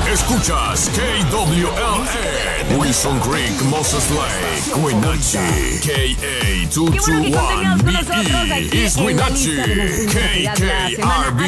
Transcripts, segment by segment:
Escuchas KWLN, Wilson Creek, Moses Lake, Wenatchee, KA221BE, East Wenatchee, KKRB,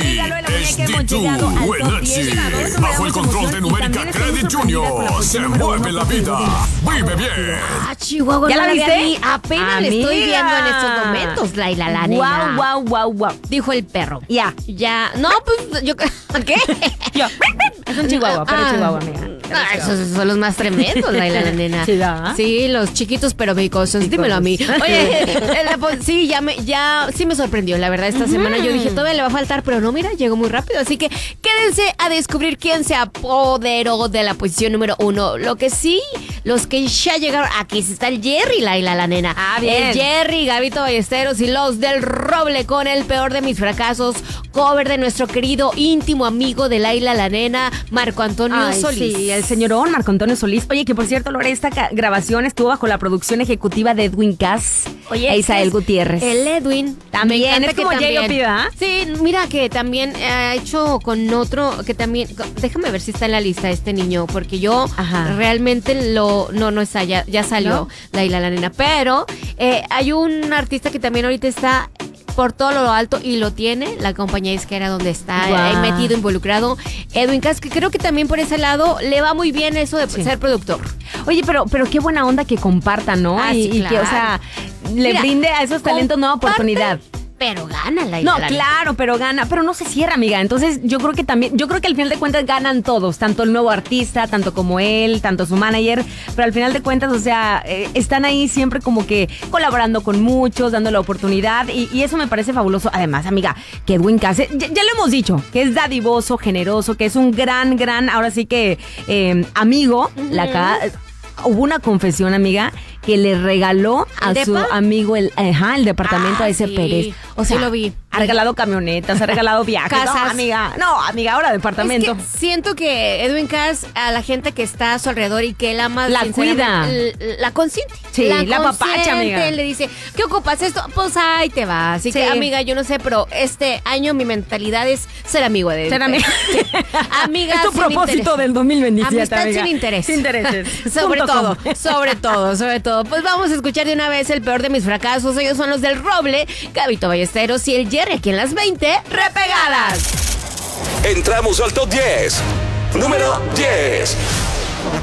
HD2, Wenatchee. Bajo el control de Numérica Credit Junior, se mueve la vida, vive bien. Chihuahua, ¿Ya la viste? Apenas le estoy viendo en estos momentos, Laila, la nena. Wow. Dijo el perro. Ya. No, pues yo... ¿Qué? Yo. Es un chihuahua, pero chihuahua, amiga. Esos son los más tremendos, Laila, la nena. Sí, ¿verdad? Sí, los chiquitos pero picosos. Dímelo a mí. Oye, sí, sí me sorprendió, la verdad, esta semana. Yo dije, todavía le va a faltar, pero no, mira, llegó muy rápido. Así que quédense a descubrir quién se apoderó de la posición número 1. Lo que sí, los que ya llegaron, aquí está el Jerry, Laila, la nena. Bien. El Jerry, Gabito Ballesteros y los del Roble con el peor de mis fracasos. Cover de nuestro querido íntimo amigo de Laila, la nena, Marco Antonio Solís. Sí, el señorón Marco Antonio Solís. Oye, que por cierto, Lore, esta grabación estuvo bajo la producción ejecutiva de Edwin Cass e Isael Gutiérrez. El Edwin. También, es como J.O. Piva. Sí, mira que también ha hecho con otro, que también, déjame ver si está en la lista este niño, porque yo realmente no está, ya salió, ¿no? Laila, la nena. Pero hay un artista que también ahorita está por todo lo alto y lo tiene la compañía disquera donde está metido, involucrado Edwin Cass, que creo que también por ese lado le va muy bien eso de ser productor. Oye, pero qué buena onda que compartan, ¿no? Sí, y que, o sea, le brinde a esos talentos nueva oportunidad. Pero gana, Laila. No, claro, pero gana, pero no se cierra, amiga. Entonces, yo creo que al final de cuentas ganan todos, tanto el nuevo artista, tanto como él, tanto su manager, pero al final de cuentas, o sea, están ahí siempre como que colaborando con muchos, dando la oportunidad, y eso me parece fabuloso. Además, amiga, que Edwin Cass, ya lo hemos dicho, que es dadivoso, generoso, que es un gran, ahora sí que amigo. Hubo una confesión, amiga, que le regaló a su amigo el departamento a ese Pérez. O sea, sí lo vi. Ha regalado camionetas, ha regalado viajes. Casas. No, amiga, ahora departamento. Es que siento que Edwin Cass, a la gente que está a su alrededor y que él ama, la cuida, la consiente. Sí, la papacha, amiga. Él le dice, ¿qué ocupas esto? Pues ahí te va. Así que, amiga, yo no sé, pero este año mi mentalidad es ser amigo de él. Ser amiga. Amiga, es tu propósito del 2027, amistad amiga. sin interés. Sin intereses. sobre todo. Pues vamos a escuchar de una vez el peor de mis fracasos. Ellos son los del Roble, Gabito Ballesteros y el Jerry, aquí en las 20 repegadas. Entramos al top 10. Número 10.